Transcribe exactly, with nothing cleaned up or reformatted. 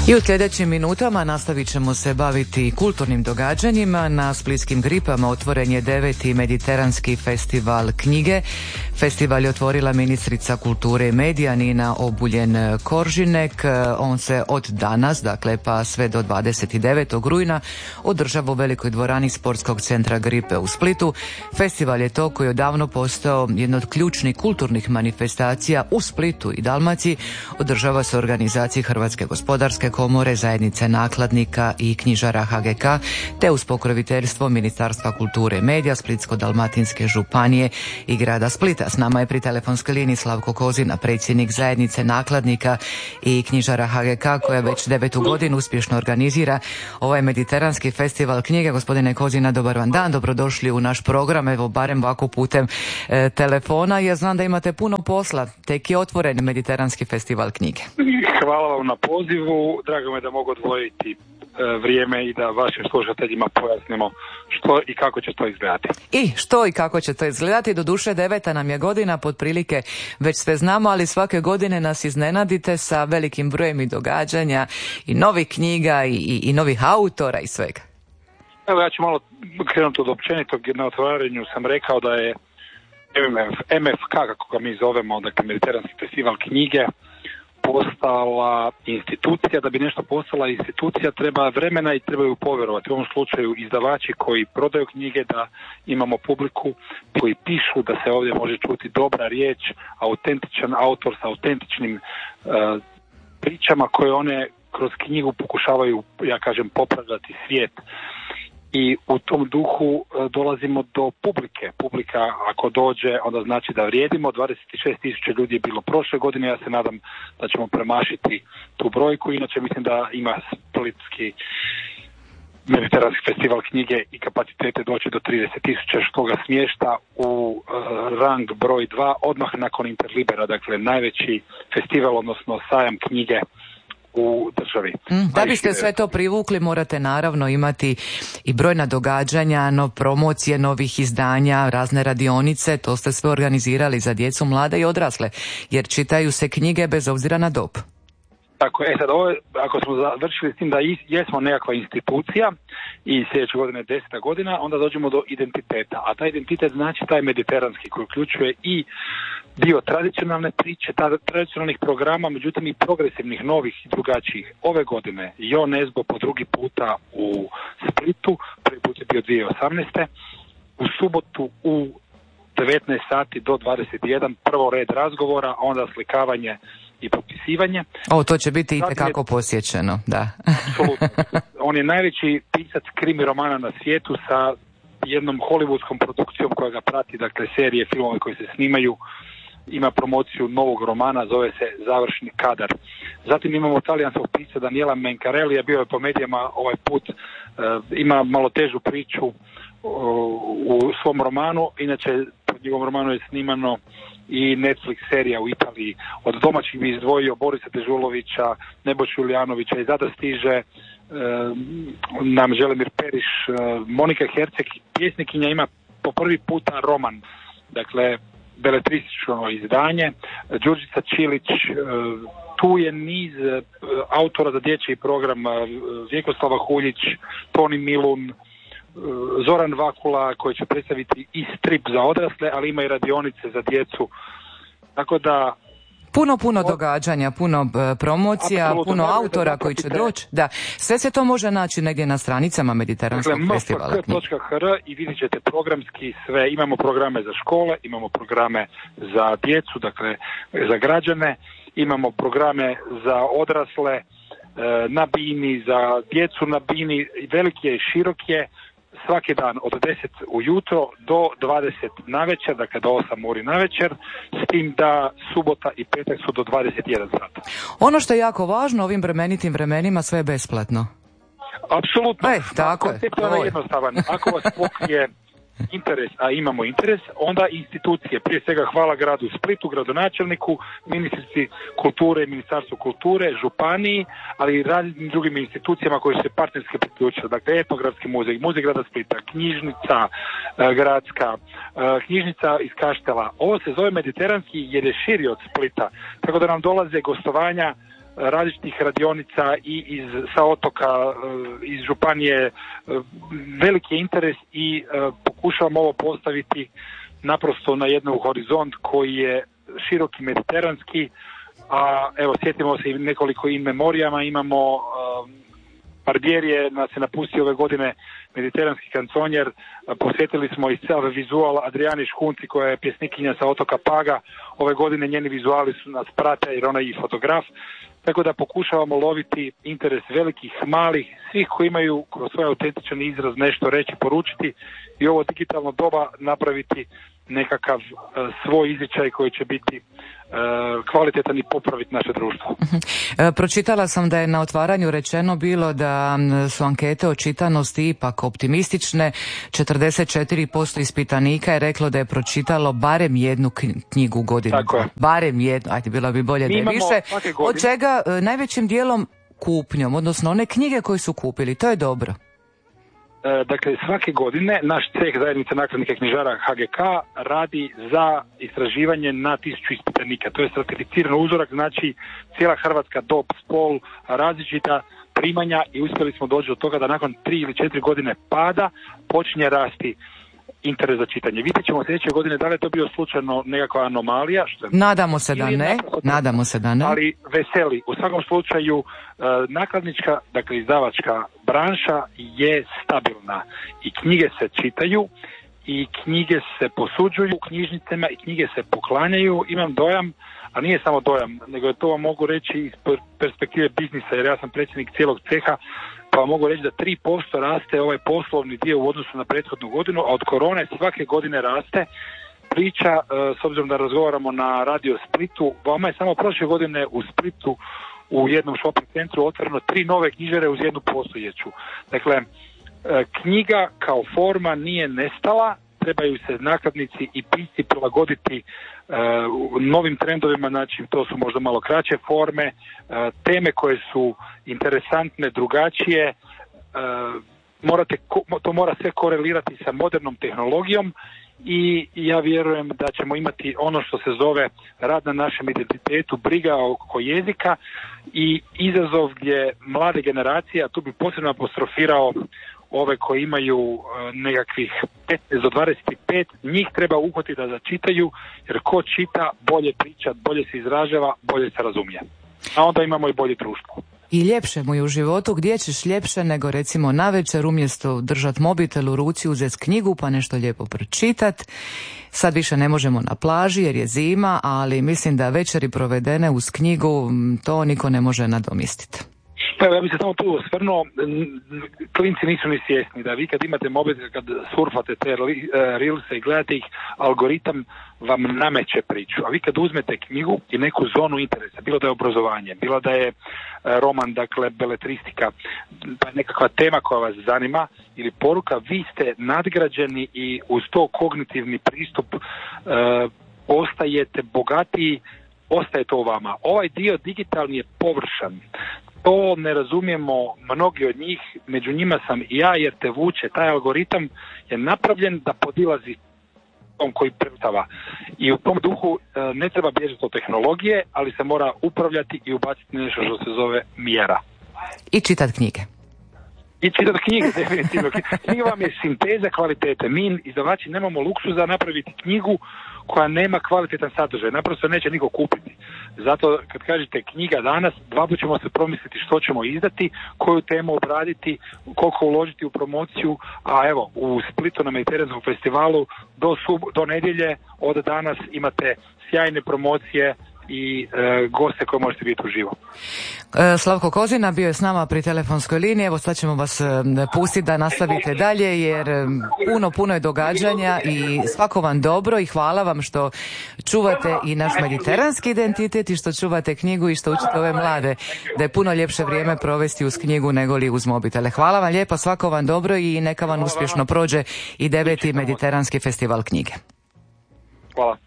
I u sljedećim minutama nastavit ćemo se baviti kulturnim događanjima. Na splitskim Gripama otvoren je deveti Mediteranski festival knjige. Festival je otvorila ministrica kulture i medija Nina Obuljen-Koržinek. On se od danas, dakle pa sve do dvadeset devetog rujna održava u velikoj dvorani Sportskog centra Gripe u Splitu. Festival je to koji je odavno postao jedna od ključnih kulturnih manifestacija u Splitu i Dalmaciji. Održava se u organizaciji Hrvatske gospodarske komore, zajednice nakladnika i knjižara H G K, te uz pokroviteljstvo Ministarstva kulture i medija, Splitsko-dalmatinske županije i grada Splita. S nama je pri telefonskoj liniji Slavko Kozina, predsjednik zajednice nakladnika i knjižara H G K, koja već devetu godinu uspješno organizira ovaj Mediteranski festival knjige. Gospodine Kozina, dobar vam dan, dobrodošli u naš program, evo barem ovako putem e, telefona. Ja znam da imate puno posla, tek je otvoren Mediteranski festival knjige. Hvala vam na pozivu, drago me da mogu odvojiti e, vrijeme i da vašim slušateljima pojasnimo što i kako će to izgledati. I što i kako će to izgledati, doduše deveta nam je godina, pod prilike već sve znamo, ali svake godine nas iznenadite sa velikim brojem i događanja i novih knjiga i, i, i novih autora i svega. Evo ja ću malo krenuti od općenitog. Na otvaranju sam rekao da je M F K, kako ga mi zovemo, dakle Mediteranski festival knjige, postala institucija. Da bi nešto postala institucija treba vremena i trebaju povjerovati. U ovom slučaju izdavači koji prodaju knjige, da imamo publiku koji pišu, da se ovdje može čuti dobra riječ, autentičan autor sa autentičnim uh, pričama koje one kroz knjigu pokušavaju, ja kažem, popravljati svijet. I u tom duhu dolazimo do publike. Publika ako dođe, onda znači da vrijedimo. dvadeset šest tisuća ljudi je bilo prošle godine, ja se nadam da ćemo premašiti tu brojku. Inače mislim da ima splitski Mediteranski festival knjige i kapacitete doći do trideset tisuća, što ga smješta u uh, rang broj dva, odmah nakon Interlibera, dakle najveći festival, odnosno sajam knjige u državi. Mm, da biste sve to privukli, morate naravno imati i brojna događanja, no promocije novih izdanja, razne radionice, to ste sve organizirali za djecu, mlade i odrasle, jer čitaju se knjige bez obzira na dob. Tako, e sad, ovo, ako smo završili s tim da jesmo nekakva institucija i sljedeće godine deseta godina, onda dođemo do identiteta, a taj identitet znači taj mediteranski koji uključuje i dio tradicionalne priče, tradicionalnih programa, međutim i progresivnih, novih i drugačijih. Ove godine Jo Nesbo po drugi puta u Splitu, prvi put je bio dvije tisuće osamnaeste. U subotu u devetnaest sati do dvadeset jedan prvo red razgovora, a onda slikavanje i potpisivanje. O, to će biti itekako posjećeno, da. Apsolutno. On je najveći pisac krimi romana na svijetu sa jednom hollywoodskom produkcijom koja ga prati, dakle serije, filmove koji se snimaju. Ima promociju novog romana, zove se Završni kadar. Zatim imamo talijanskog pisca Daniela Mencarellija, bio je po medijama ovaj put, uh, ima malo težu priču uh, u svom romanu, inače po njegovom romanu je snimano i Netflix serija u Italiji. Od domaćih bi izdvojio Borisa Dežulovića, Nebojšu Julijanovića, iz Zada stiže uh, nam Želimir Periš, uh, Monika Herceg, pjesnikinja, ima po prvi puta roman, dakle beletristično izdanje, Đurđica Čilić, tu je niz autora za dječji program, Vjekoslava Huljić, Toni Milun, Zoran Vakula, koji će predstaviti i strip za odrasle, ali ima i radionice za djecu. Tako da Puno, puno događanja, puno promocija, Absolutno, puno autora koji će doći. Da, sve se to može naći negdje na stranicama Mediteranskog dakle, festivala. m f k točka h r i vidjet ćete programski sve. Imamo programe za škole, imamo programe za djecu, dakle za građane, imamo programe za odrasle na bini, za djecu na bini, veliki je i širok je. Svaki dan od deset ujutro do dvadeset navečer, dakle do osam uri navečer, s tim da subota i petak su do dvadeset jedan sata. Ono što je jako važno ovim bremenitim vremenima, sve je besplatno. Apsolutno. E, tako je. Koncept je jednostavan. Ako vas pokrije interes, a imamo interes, onda institucije, prije svega hvala gradu Splitu, gradonačelniku, ministrici kulture, ministarstvu kulture, županiji, ali i raznim drugim institucijama koji su se partnerski priključili, dakle Etnografski muzej, muzej grada Splita, knjižnica e, gradska, e, knjižnica iz Kaštela. Ovo se zove Mediteranski jer je širi od Splita, tako da nam dolaze gostovanja različitih radionica i iz, sa otoka, iz županije, veliki je interes i pokušavamo ovo postaviti naprosto na jedan horizont koji je široki mediteranski, a evo sjetimo se i nekoliko in memorijama, imamo Barbier je nas je napustio ove godine, mediteranski kanconjer, posjetili smo i cel vizual Adriani Škunci koja je pjesnikinja sa otoka Paga, ove godine njeni vizuali su nas prate jer ona je i fotograf, tako da pokušavamo loviti interes velikih, malih, svih koji imaju kroz svoj autentičan izraz nešto reći, poručiti i ovo digitalno doba napraviti nekakav uh, svoj izričaj koji će biti uh, kvalitetan i popraviti naše društvo. Uh-huh. Pročitala sam da je na otvaranju rečeno bilo da su ankete o čitanosti ipak optimistične. četrdeset četiri posto ispitanika je reklo da je pročitalo barem jednu knjigu godinu. Tako je. Barem jednu, ajde bilo bi bolje Mi da je više. Od čega uh, najvećim dijelom kupnjom, odnosno one knjige koje su kupili, to je dobro. Dakle, svake godine naš ceh zajednice nakladnika knjižara H G K radi za istraživanje na tisuću ispitanika. To je stratificiran uzorak, znači cijela Hrvatska dob, spol, različita primanja i uspjeli smo doći do toga da nakon tri ili četiri godine pada počinje rasti interes za čitanje. Vidjet ćemo sljedeće godine da li je to bio slučajno nekakva anomalija. Što je... Nadamo se da ne. Nadamo se da ne. Ali veseli. U svakom slučaju uh, nakladnička, dakle izdavačka branša je stabilna i knjige se čitaju i knjige se posuđuju u knjižnicama i knjige se poklanjaju. Imam dojam, a nije samo dojam, nego to vam mogu reći iz perspektive biznisa, jer ja sam predsjednik cijelog ceha, pa vam mogu reći da tri posto raste ovaj poslovni dio u odnosu na prethodnu godinu, a od korone svake godine raste. Priča, s obzirom da razgovaramo na Radio Splitu, vama je samo prošle godine u Splitu u jednom shopping centru otvoreno tri nove knjižare uz jednu postojeću. Dakle, knjiga kao forma nije nestala, trebaju se nakladnici i pisci prilagoditi uh, novim trendovima, znači to su možda malo kraće forme, uh, teme koje su interesantne, drugačije, uh, morate, to mora sve korelirati sa modernom tehnologijom i ja vjerujem da ćemo imati ono što se zove rad na našem identitetu, briga oko jezika i izazov gdje mlade generacije, a tu bi posebno apostrofirao ove koji imaju uh, nekakvih petnaest do dvadeset pet, njih treba uhvatiti da začitaju, jer ko čita bolje priča, bolje se izražava, bolje se razumije. A onda imamo i bolje društvo. I ljepše mu je u životu, gdje ćeš ljepše nego recimo navečer umjesto držati mobitel u ruci, uzeti knjigu pa nešto lijepo pročitat. Sad više ne možemo na plaži jer je zima, ali mislim da večeri provedene uz knjigu to niko ne može nadomjestiti. Pa evo, ja bih se samo tu osvrnuo, klinci nisu ni svjesni da vi kad imate mobitel, kad surfate te reelse i gledate ih, algoritam vam nameće priču, a vi kad uzmete knjigu i neku zonu interesa, bilo da je obrazovanje, bilo da je roman, dakle beletristika, pa nekakva tema koja vas zanima ili poruka, vi ste nadgrađeni i uz to kognitivni pristup e, postajete bogatiji, ostaje to u vama. Ovaj dio digitalni je površan. To ne razumijemo mnogi od njih, među njima sam i ja, jer te vuče. Taj algoritam je napravljen da podilazi on koji predstava. I u tom duhu ne treba bježati od tehnologije, ali se mora upravljati i ubaciti nešto što se zove mjera. I čitati knjige. I čitati knjige, definitivno. Knjiga vam je sinteza kvalitete. Mi, izdavači, nemamo luksuza napraviti knjigu koja nema kvalitetan sadržaj. Naprosto neće niko kupiti. Zato kad kažete knjiga danas, dva put ćemo se promisliti što ćemo izdati, koju temu obraditi, koliko uložiti u promociju, a evo, u Splitu na Mediteranskom festivalu do, sub, do nedjelje od danas imate sjajne promocije i e, goste koje možete biti uživo. E, Slavko Kozina bio je s nama pri telefonskoj liniji. Evo sad ćemo vas e, pustiti da nastavite dalje, jer e, puno, puno je događanja i svako vam dobro i hvala vam što čuvate i naš mediteranski identitet i što čuvate knjigu i što učite ove mlade da je puno ljepše vrijeme provesti uz knjigu nego li uz mobitele. Hvala vam lijepo, svako vam dobro i neka vam uspješno prođe i deveti Mediteranski festival knjige. Hvala.